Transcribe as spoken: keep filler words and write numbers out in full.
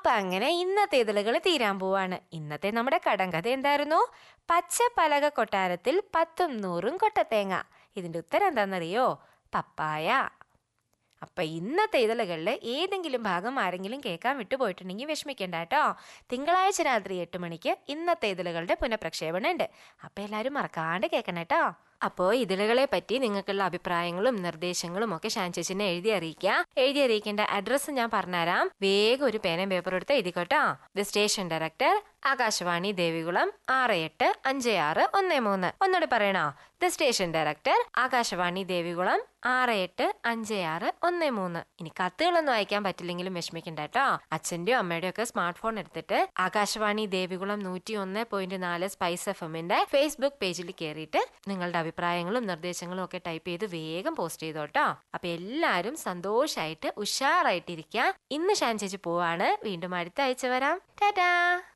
അപ്പൊ അങ്ങനെ ഇന്നത്തെ ഇതിലുകൾ തീരാൻ പോവാണ്. ഇന്നത്തെ നമ്മുടെ കടങ്കഥ എന്തായിരുന്നു? പച്ച പലക കൊട്ടാരത്തിൽ പത്തും നൂറും കൊട്ടത്തേങ്ങ. ഇതിന്റെ ഉത്തരം എന്താണെന്നറിയോ? പപ്പായ. അപ്പൊ ഇന്നത്തെ ഇതിലുകളിൽ ഏതെങ്കിലും ഭാഗം ആരെങ്കിലും കേൾക്കാൻ വിട്ടുപോയിട്ടുണ്ടെങ്കിൽ വിഷമിക്കണ്ട കേട്ടോ. തിങ്കളാഴ്ച രാത്രി എട്ട് മണിക്ക് ഇന്നത്തെ ഇതിലുകളുടെ പുനഃപ്രക്ഷേപണം ഉണ്ട്. അപ്പൊ എല്ലാവരും മറക്കാണ്ട് കേൾക്കണം കേട്ടോ. അപ്പോൾ ഇതിലുകളെ പറ്റി നിങ്ങൾക്കുള്ള അഭിപ്രായങ്ങളും നിർദ്ദേശങ്ങളും ഒക്കെ ഷാൻ ചേച്ചിനെ എഴുതി അറിയിക്കുക. എഴുതി അറിയിക്കേണ്ട അഡ്രസ്സ് ഞാൻ പറഞ്ഞുതരാം. വേഗം ഒരു പേനയും പേപ്പറും എടുത്ത് എഴുതിക്കോട്ടോ. The station director, Akashvani Devikulam, ആറ് എട്ട് അഞ്ച് ആറ് ഒന്ന് മൂന്ന്. ഒന്നുകൂടി പറയണോ? The station director, Akashvani Devikulam, ആറ് എട്ട് അഞ്ച് ആറ് ഒന്ന് മൂന്ന്. ഇനി കത്തുകളൊന്നും അയക്കാൻ പറ്റില്ലെങ്കിലും വിഷമിക്കണ്ട കേട്ടോ. അച്ഛന്റെയോ അമ്മയുടെയോ ഒക്കെ സ്മാർട്ട് ഫോൺ എടുത്തിട്ട് ആകാശവാണി ദേവികുളം നൂറ്റി ഒന്ന് പോയിന്റ് നാല് സ്പൈസ് എഫ് എമ്മിന്റെ ഫേസ്ബുക്ക് പേജിൽ കയറിയിട്ട് നിങ്ങളുടെ അഭിപ്രായങ്ങളും നിർദ്ദേശങ്ങളും ഒക്കെ ടൈപ്പ് ചെയ്ത് വേഗം പോസ്റ്റ് ചെയ്തോട്ടോ. അപ്പൊ എല്ലാരും സന്തോഷായിട്ട് ഉഷാറായിട്ടിരിക്കുക. ഇന്ന് ഷാൻ ചേച്ചി പോവാണ്. വീണ്ടും അടുത്ത ആഴ്ച വരാം. ടാറ്റാ.